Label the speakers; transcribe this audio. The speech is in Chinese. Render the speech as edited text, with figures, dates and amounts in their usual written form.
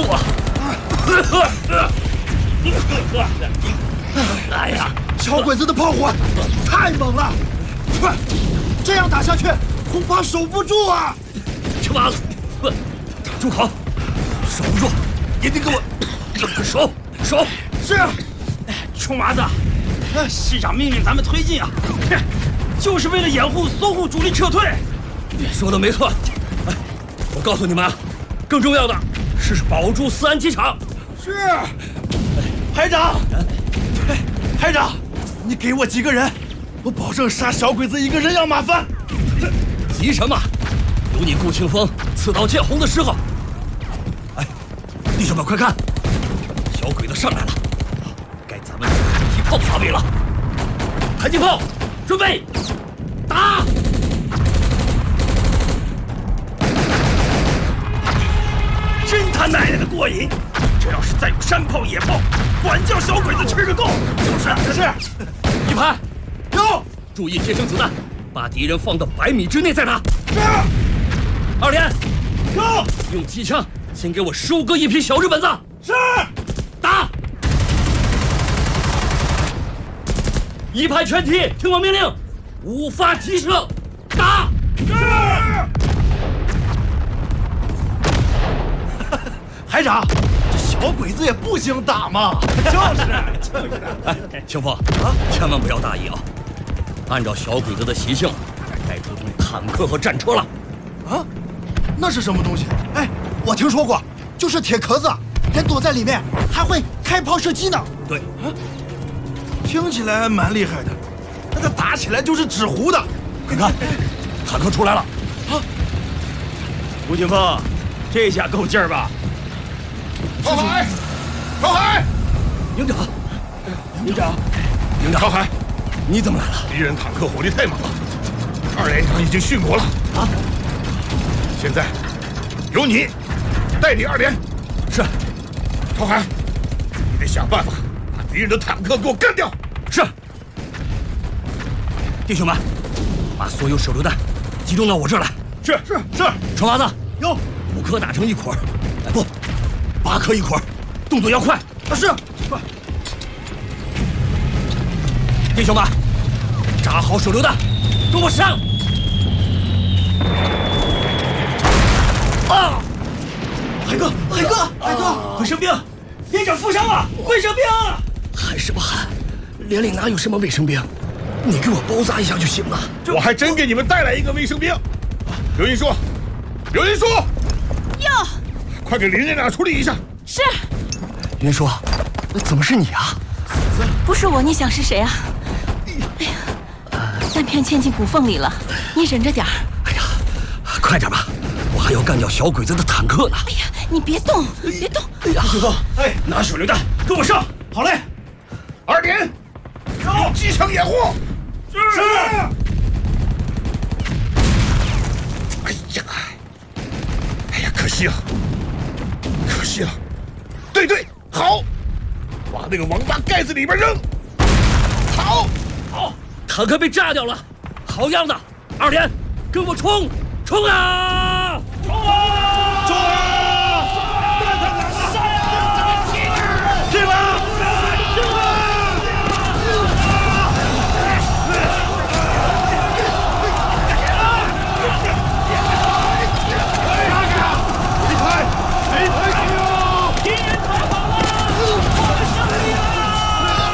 Speaker 1: 吐啊！哎呀，
Speaker 2: 小鬼子的炮火太猛了，这样打下去恐怕守不住啊！
Speaker 1: 臭娃子，住口！守不住，一定给我守！
Speaker 2: 是。
Speaker 3: 臭麻子，师长命令咱们推进啊，就是为了掩护淞沪主力撤退。
Speaker 1: 你说的没错。哎，我告诉你们啊，更重要的是保住思安机场。
Speaker 2: 是。排长，排长，你给我几个人，我保证杀小鬼子一个人仰马翻。
Speaker 1: 急什么？有你顾庆峰刺刀见红的时候。哎，弟兄们快看，小鬼子上来了，该咱们迫击炮发威了。迫击炮准备打！
Speaker 3: 真他奶奶的过瘾！这要是再有山炮野炮，管叫小鬼子吃个够！
Speaker 2: 是。
Speaker 1: 一排
Speaker 2: 有。
Speaker 1: 注意接生子弹，把敌人放到100米之内再打。
Speaker 2: 是。
Speaker 1: 二连
Speaker 2: 有。
Speaker 1: 用机枪先给我收割一批小日本子。
Speaker 2: 是。
Speaker 1: 打！一排全体听我命令，5发急射，打！
Speaker 2: 是。排长，这小鬼子也不经打嘛。就是。
Speaker 1: 哎，庆丰啊，千万不要大意啊！按照小鬼子的习性，该出动坦克和战车了。
Speaker 2: 啊？那是什么东西？哎，我听说过，就是铁壳子，人躲在里面还会开炮射击呢。
Speaker 1: 对
Speaker 2: 啊，听起来蛮厉害的，那打起来就是纸糊的。
Speaker 1: 快看，坦克出来了！
Speaker 2: 啊，
Speaker 3: 吴庆峰，这下够劲儿吧？
Speaker 4: 靠海，靠海！
Speaker 1: 营长，
Speaker 4: 靠海！
Speaker 1: 你怎么来了？
Speaker 4: 敌人坦克火力太猛了，2连长已经殉国了啊！现在由你带领2连。
Speaker 1: 是。
Speaker 4: 靠海，你得想办法把敌人的坦克给我干掉。
Speaker 1: 是。弟兄们，把所有手榴弹集中到我这儿来。
Speaker 4: 是。
Speaker 1: 臭娃子，
Speaker 2: 有
Speaker 1: 5颗打成一捆，哎不，8颗一捆，动作要快。
Speaker 2: 是。
Speaker 1: 弟兄们，扎好手榴弹，跟我上！啊！
Speaker 3: 海哥，卫生兵，连长负伤了，卫生兵！
Speaker 1: 喊什么喊？连里哪有什么卫生兵？你给我包扎一下就行了。
Speaker 4: 我还真给你们带来一个卫生兵。刘云书，
Speaker 5: 哟，
Speaker 4: 快给林连长处理一下。
Speaker 5: 是。
Speaker 1: 云叔，怎么是你啊？
Speaker 5: 不是我，你想是谁啊？哎呀，弹片嵌进骨缝里了，你忍着点儿。
Speaker 1: 哎呀，快点吧，我还要干掉小鬼子的坦克呢。
Speaker 5: 哎呀，你别动，别动！
Speaker 1: 哎呀，
Speaker 3: 庆丰，哎，拿手榴弹跟我上。
Speaker 2: 好嘞。
Speaker 4: 2连，用机枪掩护。
Speaker 2: 是。
Speaker 4: 哎呀，可惜了。对，好，往那个王八盖子里边扔。好，
Speaker 1: 坦克被炸掉了，好样的！2连，跟我冲啊！
Speaker 3: 冲啊！